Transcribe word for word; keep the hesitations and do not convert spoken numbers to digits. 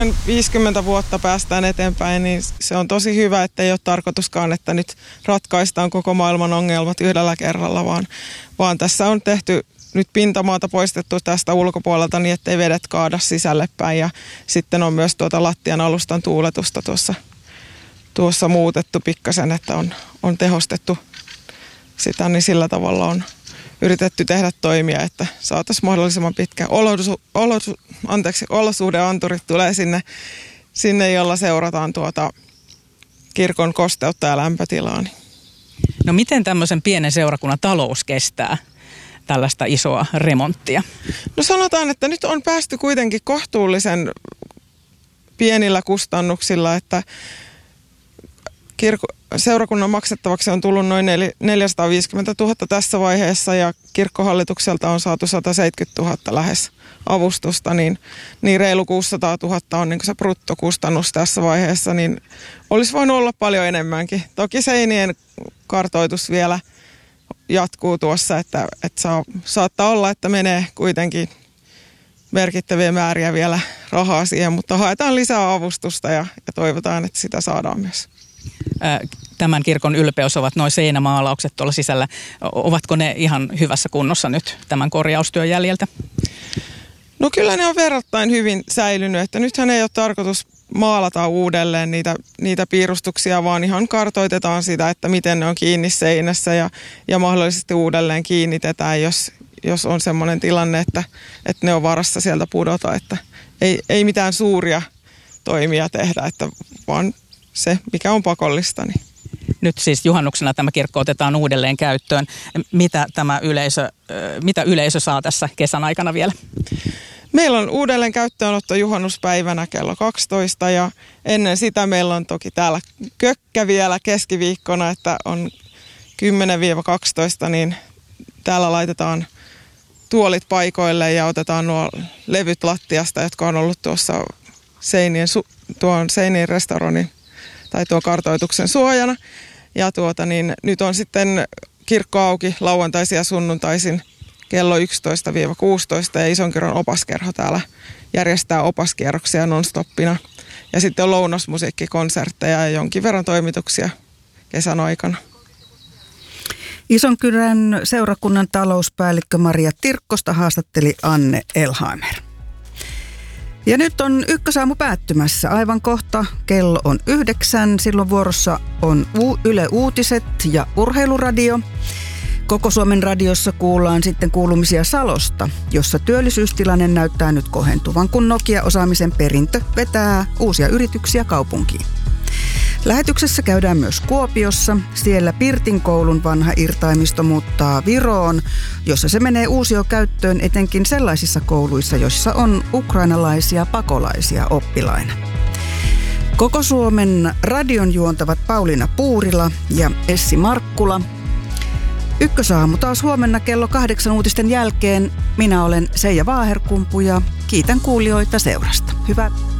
viisikymmentä vuotta päästään eteenpäin, niin se on tosi hyvä, että ei ole tarkoituskaan, että nyt ratkaistaan koko maailman ongelmat yhdellä kerralla, vaan, vaan tässä on tehty nyt pintamaata poistettu tästä ulkopuolelta niin, ettei vedet kaada sisälle päin. Ja sitten on myös tuota lattian alustan tuuletusta tuossa, tuossa muutettu pikkasen, että on, on tehostettu sitä, niin sillä tavalla on yritetty tehdä toimia, että saataisiin mahdollisimman pitkä olosu, olosu, anteeksi, olosuhdeanturit tulee sinne, sinne, jolla seurataan tuota kirkon kosteutta ja lämpötilaa. No miten tämmöisen pienen seurakunnan talous kestää tällaista isoa remonttia? No sanotaan, että nyt on päästy kuitenkin kohtuullisen pienillä kustannuksilla, että kirko, seurakunnan maksettavaksi on tullut noin neljäsataaviisikymmentätuhatta tässä vaiheessa ja kirkkohallitukselta on saatu sataseitsemänkymmentätuhatta lähes avustusta, niin, niin reilu kuusisataatuhatta on niin se bruttokustannus tässä vaiheessa, niin olisi voinut olla paljon enemmänkin. Toki seinien kartoitus vielä jatkuu tuossa, että, että saa, saattaa olla, että menee kuitenkin merkittäviä määriä vielä rahaa siihen, mutta haetaan lisää avustusta ja, ja toivotaan, että sitä saadaan myös. Tämän kirkon ylpeys ovat nuo seinämaalaukset tuolla sisällä. Ovatko ne ihan hyvässä kunnossa nyt tämän korjaustyön jäljiltä? No kyllä ne on verrattain hyvin säilynyt, että nythän ei ole tarkoitus maalata uudelleen niitä, niitä piirustuksia, vaan ihan kartoitetaan sitä, että miten ne on kiinni seinässä ja, ja mahdollisesti uudelleen kiinnitetään, jos, jos on semmoinen tilanne, että, että ne on varassa sieltä pudota, että ei, ei mitään suuria toimia tehdä, että vaan se, mikä on pakollista. Niin. Nyt siis juhannuksena tämä kirkko otetaan uudelleen käyttöön. Mitä tämä yleisö, mitä yleisö saa tässä kesän aikana vielä? Meillä on uudelleen käyttöönotto juhannuspäivänä kello kaksitoista ja ennen sitä meillä on toki täällä kökkä vielä keskiviikkona, että on kymmenen kaksitoista, niin täällä laitetaan tuolit paikoille ja otetaan nuo levyt lattiasta, jotka on ollut tuossa seinien, tuon seinien restauroinnin tai tuon kartoituksen suojana. Ja tuota, niin nyt on sitten kirkko auki lauantaisin ja sunnuntaisin kello yksitoista kuusitoista ja Isonkirkon opaskerho täällä järjestää opaskierroksia nonstoppina. Ja sitten on lounasmusiikkikonsertteja ja jonkin verran toimituksia kesän aikana. Isonkyrön seurakunnan talouspäällikkö Maria Tirkkosta haastatteli Anne Elhaimer. Ja nyt on Ykkösaamu päättymässä. Aivan kohta kello on yhdeksän. Silloin vuorossa on Yle Uutiset ja Urheiluradio. Koko Suomen radiossa kuullaan sitten kuulumisia Salosta, jossa työllisyystilanne näyttää nyt kohentuvan, kun Nokia-osaamisen perintö vetää uusia yrityksiä kaupunkiin. Lähetyksessä käydään myös Kuopiossa. Siellä Pirtin koulun vanha irtaimisto muuttaa Viroon, jossa se menee uusiokäyttöön etenkin sellaisissa kouluissa, joissa on ukrainalaisia pakolaisia oppilaina. Koko Suomen radion juontavat Pauliina Puurila ja Essi Markkula. Ykkösaamu taas huomenna kello kahdeksan uutisten jälkeen. Minä olen Seija Vaaherkumpu ja kiitän kuulijoita seurasta. Hyvää